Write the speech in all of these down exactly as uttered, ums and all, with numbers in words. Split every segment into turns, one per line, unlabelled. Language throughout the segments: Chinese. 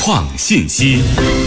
况信息。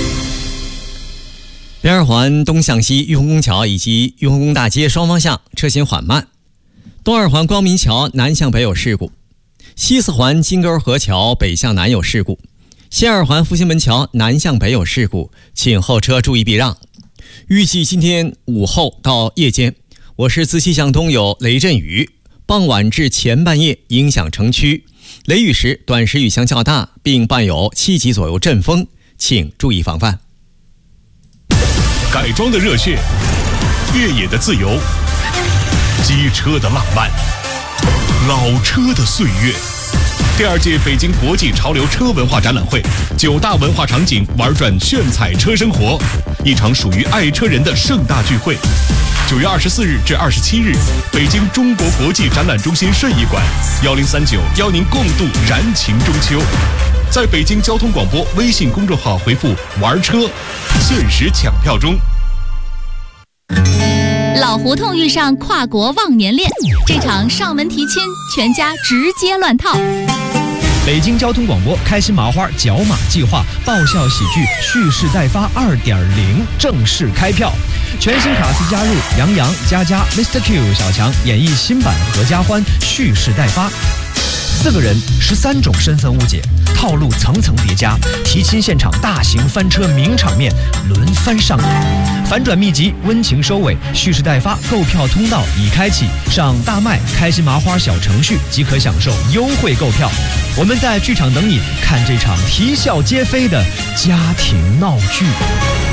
北二环东向西玉洪宫桥以及玉洪宫大街双方向车行缓慢，东二环光明桥南向北有事故，西四环金沟河桥北向南有事故，西二环复兴门桥南向北有事故，请后车注意避让。预计今天午后到夜间，我市自西向东有雷阵雨，傍晚至前半夜影响城区，雷雨时短时雨项较大，并伴有七级左右阵风，请注意防范。
改装的热血，越野的自由，机车的浪漫，老车的岁月。第二届北京国际潮流车文化展览会，九大文化场景玩转炫彩车生活，一场属于爱车人的盛大聚会。九月二十四日至二十七日，北京中国国际展览中心顺义馆，幺零三九邀您共度燃情中秋。在北京交通广播微信公众号回复玩车，限时抢票中。
老胡同遇上跨国忘年恋，这场上门提亲，全家直接乱套。
北京交通广播开心麻花角马计划爆笑喜剧蓄势待发 二点零 正式开票，全新卡司加入杨洋、佳佳、Mister Q、小强演绎新版合家欢蓄势待发。四个人，十三种身份误解，套路层层叠加，提亲现场大型翻车名场面轮番上演，反转秘籍温情收尾，蓄势待发购票通道已开启，上大麦开心麻花小程序即可享受优惠购票。我们在剧场等你，看这场啼笑皆非的家庭闹剧。